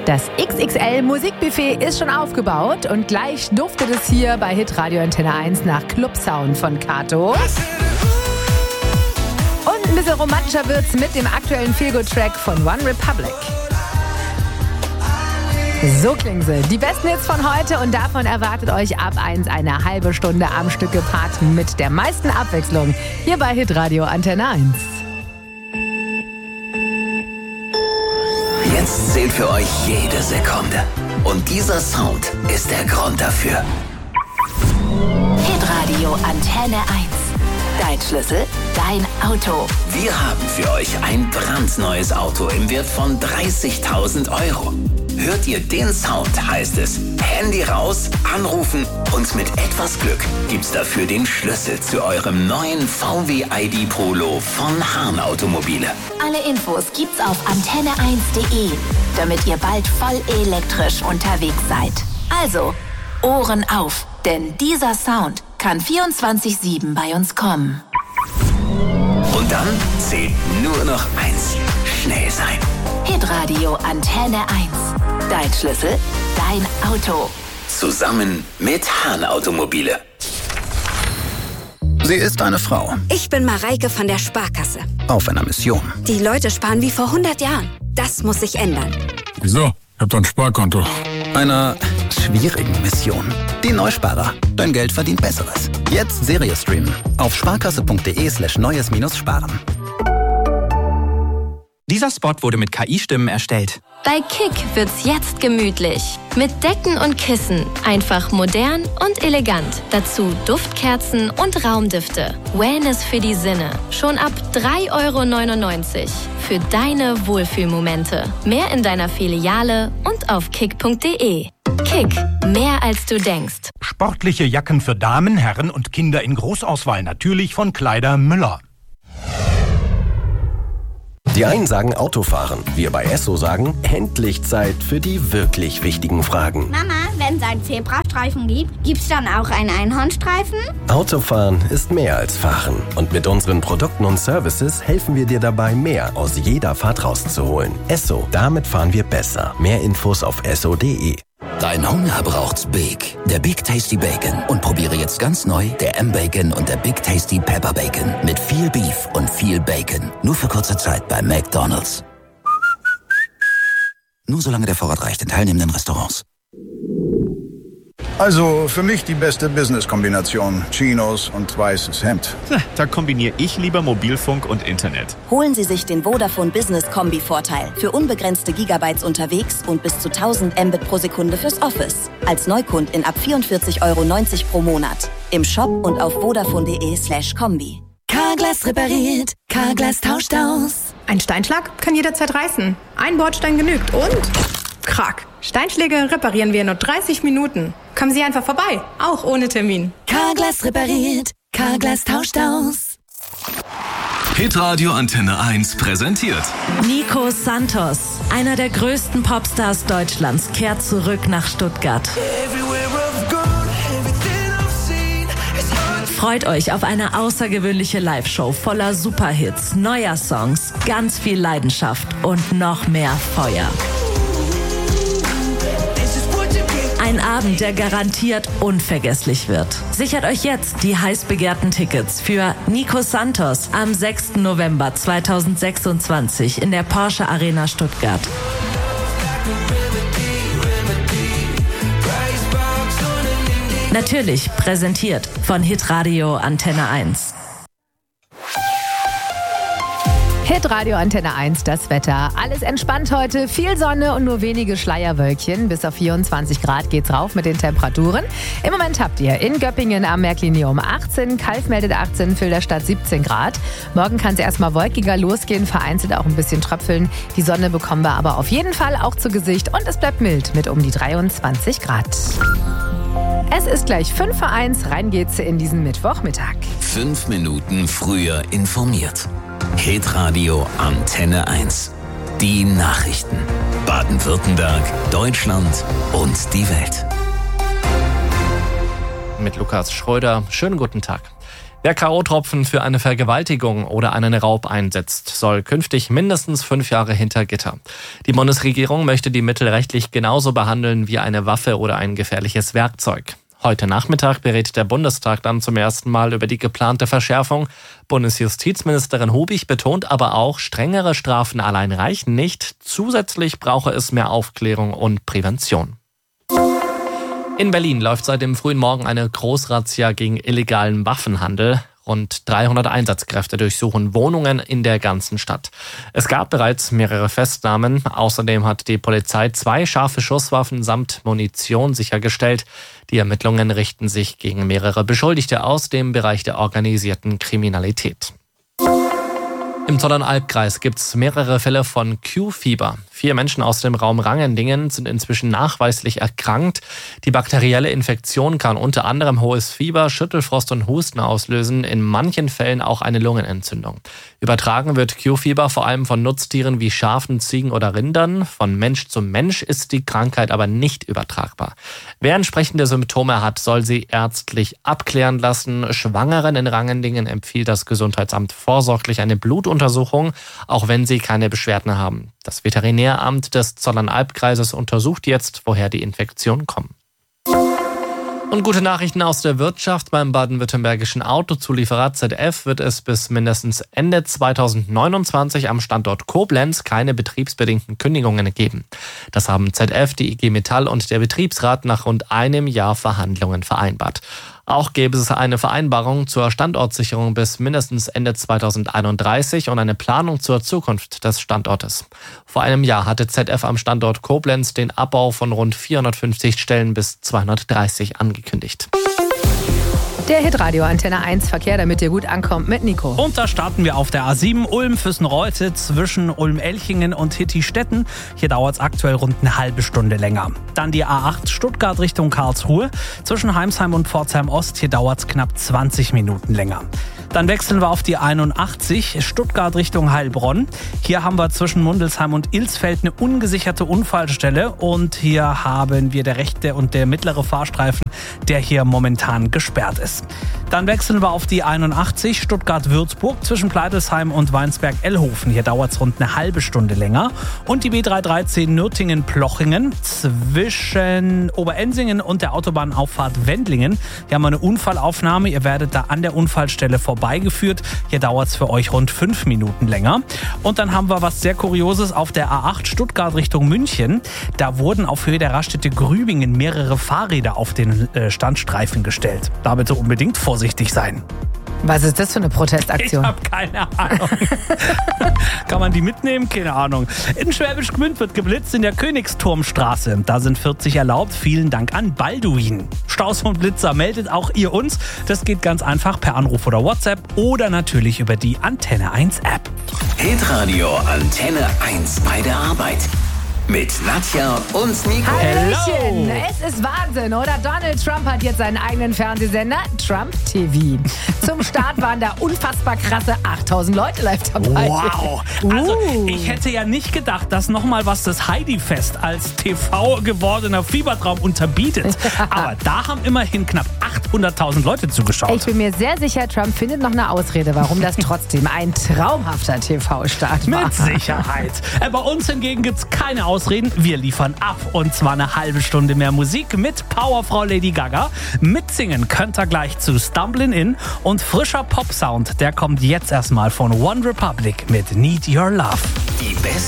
Das XXL Musikbuffet ist schon aufgebaut und gleich duftet es hier bei Hitradio Antenne 1 nach Clubsound von Kato. Und ein bisschen romantischer wird's mit dem aktuellen Feelgood-Track von One Republic. So klingen sie. Die besten Hits von heute und davon erwartet euch ab 1 eine halbe Stunde am Stück gepaart mit der meisten Abwechslung hier bei Hitradio Antenne 1. Jetzt zählt für euch jede Sekunde. Und dieser Sound ist der Grund dafür. Hitradio Antenne 1. Dein Schlüssel, dein Auto. Wir haben für euch ein brandneues Auto im Wert von 30.000 €. Hört ihr den Sound, heißt es Handy raus, anrufen und mit etwas Glück gibt's dafür den Schlüssel zu eurem neuen VW ID Polo von Hahn Automobile. Alle Infos gibt's auf antenne1.de, damit ihr bald voll elektrisch unterwegs seid. Also, Ohren auf, denn dieser Sound kann 24/7 bei uns kommen. Und dann zählt nur noch eins: schnell sein. Hitradio Antenne 1. Dein Schlüssel, dein Auto. Zusammen mit Hahn Automobile. Sie ist eine Frau. Ich bin Mareike von der Sparkasse. Auf einer Mission. Die Leute sparen wie vor 100 Jahren. Das muss sich ändern. Wieso? Ich hab doch ein Sparkonto. Einer schwierigen Mission. Die Neusparer. Dein Geld verdient Besseres. Jetzt Serie streamen. Auf sparkasse.de/neues-sparen. Dieser Spot wurde mit KI-Stimmen erstellt. Bei Kick wird's jetzt gemütlich. Mit Decken und Kissen. Einfach modern und elegant. Dazu Duftkerzen und Raumdüfte. Wellness für die Sinne. Schon ab 3,99 € für deine Wohlfühlmomente. Mehr in deiner Filiale und auf kick.de. Kick. Mehr als du denkst. Sportliche Jacken für Damen, Herren und Kinder in Großauswahl. Natürlich von Kleider Müller. Die einen sagen Autofahren, wir bei Esso sagen, endlich Zeit für die wirklich wichtigen Fragen. Mama, wenn es einen Zebrastreifen gibt, gibt's dann auch einen Einhornstreifen? Autofahren ist mehr als Fahren. Und mit unseren Produkten und Services helfen wir dir dabei, mehr aus jeder Fahrt rauszuholen. Esso, damit fahren wir besser. Mehr Infos auf esso.de. Dein Hunger braucht's Big. Der Big Tasty Bacon. Und probiere jetzt ganz neu der M-Bacon und der Big Tasty Pepper Bacon. Mit viel Beef und viel Bacon. Nur für kurze Zeit bei McDonald's. Nur solange der Vorrat reicht in teilnehmenden Restaurants. Also für mich die beste Business-Kombination. Chinos und weißes Hemd. Da kombiniere ich lieber Mobilfunk und Internet. Holen Sie sich den Vodafone Business Kombi-Vorteil. Für unbegrenzte Gigabytes unterwegs und bis zu 1000 Mbit pro Sekunde fürs Office. Als Neukundin ab 44,90 € pro Monat. Im Shop und auf vodafone.de/kombi. Carglass repariert, Carglass tauscht aus. Ein Steinschlag kann jederzeit reißen. Ein Bordstein genügt und... Krack. Steinschläge reparieren wir in nur 30 Minuten. Kommen Sie einfach vorbei, auch ohne Termin. Carglass repariert, Carglass tauscht aus. Hitradio Antenne 1 präsentiert Nico Santos, einer der größten Popstars Deutschlands, kehrt zurück nach Stuttgart. Freut euch auf eine außergewöhnliche Live-Show voller Superhits, neuer Songs, ganz viel Leidenschaft und noch mehr Feuer. Ein Abend, der garantiert unvergesslich wird. Sichert euch jetzt die heiß begehrten Tickets für Nico Santos am 6. November 2026 in der Porsche Arena Stuttgart. Natürlich präsentiert von Hitradio Antenne 1. Hitradio Antenne 1, das Wetter. Alles entspannt heute, viel Sonne und nur wenige Schleierwölkchen. Bis auf 24 Grad geht's rauf mit den Temperaturen. Im Moment habt ihr in Göppingen am Märklinium 18, Kalf meldet 18, Filderstadt 17 Grad. Morgen kann es erstmal wolkiger losgehen, vereinzelt auch ein bisschen tröpfeln. Die Sonne bekommen wir aber auf jeden Fall auch zu Gesicht und es bleibt mild mit um die 23 Grad. Es ist gleich 5:01, rein geht's in diesen Mittwochmittag. 5 Minuten früher informiert. Hitradio Antenne 1. Die Nachrichten. Baden-Württemberg, Deutschland und die Welt. Mit Lukas Schröder. Schönen guten Tag. Wer K.O.-Tropfen für eine Vergewaltigung oder einen Raub einsetzt, soll künftig mindestens 5 Jahre hinter Gitter. Die Bundesregierung möchte die Mittel rechtlich genauso behandeln wie eine Waffe oder ein gefährliches Werkzeug. Heute Nachmittag berät der Bundestag dann zum ersten Mal über die geplante Verschärfung. Bundesjustizministerin Hubig betont aber auch, strengere Strafen allein reichen nicht. Zusätzlich brauche es mehr Aufklärung und Prävention. In Berlin läuft seit dem frühen Morgen eine Großrazzia gegen illegalen Waffenhandel. Rund 300 Einsatzkräfte durchsuchen Wohnungen in der ganzen Stadt. Es gab bereits mehrere Festnahmen. Außerdem hat die Polizei 2 scharfe Schusswaffen samt Munition sichergestellt. Die Ermittlungen richten sich gegen mehrere Beschuldigte aus dem Bereich der organisierten Kriminalität. Im Zollernalbkreis gibt es mehrere Fälle von Q-Fieber. 4 Menschen aus dem Raum Rangendingen sind inzwischen nachweislich erkrankt. Die bakterielle Infektion kann unter anderem hohes Fieber, Schüttelfrost und Husten auslösen, in manchen Fällen auch eine Lungenentzündung. Übertragen wird Q-Fieber vor allem von Nutztieren wie Schafen, Ziegen oder Rindern. Von Mensch zu Mensch ist die Krankheit aber nicht übertragbar. Wer entsprechende Symptome hat, soll sie ärztlich abklären lassen. Schwangeren in Rangendingen empfiehlt das Gesundheitsamt vorsorglich eine Blutuntersuchung, auch wenn sie keine Beschwerden haben. Das Veterinäramt des Zollernalbkreises untersucht jetzt, woher die Infektionen kommen. Und gute Nachrichten aus der Wirtschaft. Beim baden-württembergischen Autozulieferer ZF wird es bis mindestens Ende 2029 am Standort Koblenz keine betriebsbedingten Kündigungen geben. Das haben ZF, die IG Metall und der Betriebsrat nach rund einem Jahr Verhandlungen vereinbart. Auch gäbe es eine Vereinbarung zur Standortsicherung bis mindestens Ende 2031 und eine Planung zur Zukunft des Standortes. Vor einem Jahr hatte ZF am Standort Koblenz den Abbau von rund 450 Stellen bis 230 angekündigt. Der Hitradio Antenne 1 Verkehr, damit ihr gut ankommt, mit Nico. Und da starten wir auf der A7 Ulm-Füssen-Reute zwischen Ulm-Elchingen und Hitti-Stetten. Hier dauert es aktuell rund eine halbe Stunde länger. Dann die A8 Stuttgart Richtung Karlsruhe zwischen Heimsheim und Pforzheim Ost. Hier dauert es knapp 20 Minuten länger. Dann wechseln wir auf die 81 Stuttgart Richtung Heilbronn. Hier haben wir zwischen Mundelsheim und Ilsfeld eine ungesicherte Unfallstelle. Und hier haben wir der rechte und der mittlere Fahrstreifen, der hier momentan gesperrt ist. Dann wechseln wir auf die 81 Stuttgart-Würzburg zwischen Pleitelsheim und Weinsberg-Ellhofen. Hier dauert es rund eine halbe Stunde länger. Und die B313 Nürtingen-Plochingen zwischen Oberensingen und der Autobahnauffahrt Wendlingen. Hier haben wir eine Unfallaufnahme. Ihr werdet da an der Unfallstelle vorbeigeführt. Hier dauert es für euch rund 5 Minuten länger. Und dann haben wir was sehr Kurioses auf der A8 Stuttgart Richtung München. Da wurden auf Höhe der Raststätte Grübingen mehrere Fahrräder auf den Standstreifen gestellt. Da bitte unbedingt vorsichtig sein. Was ist das für eine Protestaktion? Ich habe keine Ahnung. Kann man die mitnehmen? Keine Ahnung. In Schwäbisch Gmünd wird geblitzt in der Königsturmstraße. Da sind 40 erlaubt. Vielen Dank an Balduin. Staus und Blitzer, meldet auch ihr uns. Das geht ganz einfach per Anruf oder WhatsApp oder natürlich über die Antenne 1 App. Hitradio Antenne 1 bei der Arbeit. Mit Nadja und Nico. Hallöchen! Es ist Wahnsinn, oder? Donald Trump hat jetzt seinen eigenen Fernsehsender, Trump TV. Zum Start waren da unfassbar krasse 8000 Leute live dabei. Wow! Also ich hätte ja nicht gedacht, dass nochmal was das Heidi-Fest als TV gewordener Fiebertraum unterbietet. Aber da haben immerhin knapp 800.000 Leute zugeschaut. Ich bin mir sehr sicher, Trump findet noch eine Ausrede, warum das trotzdem ein traumhafter TV-Start war. Mit Sicherheit. Bei uns hingegen gibt es keine Ausreden. Wir liefern ab. Und zwar eine halbe Stunde mehr Musik mit Powerfrau Lady Gaga. Mitsingen könnt ihr gleich zu Stumblin' In. Und frischer Pop-Sound, der kommt jetzt erstmal von One Republic mit Need Your Love. Die